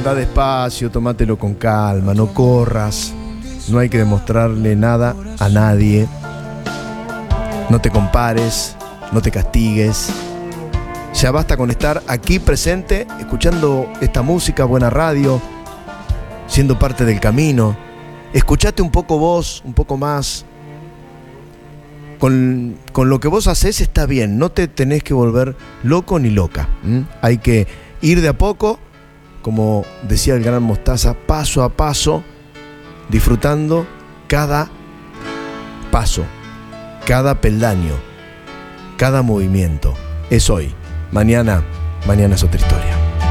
anda despacio, tómatelo con calma, no corras. No hay que demostrarle nada a nadie. No te compares, no te castigues. Ya basta con estar aquí presente, escuchando esta música, buena radio, siendo parte del camino. Escuchate un poco vos, un poco más. Con lo que vos hacés está bien, no te tenés que volver loco ni loca. Hay que ir de a poco, como decía el gran Mostaza, paso a paso, disfrutando cada paso, cada peldaño, cada movimiento. Es hoy, mañana es otra historia.